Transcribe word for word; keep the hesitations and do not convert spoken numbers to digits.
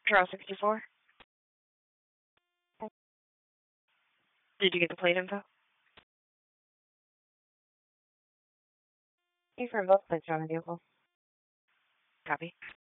Charles sixty-four. Did you get the plate info? Confirm both plates are on the vehicle. Copy.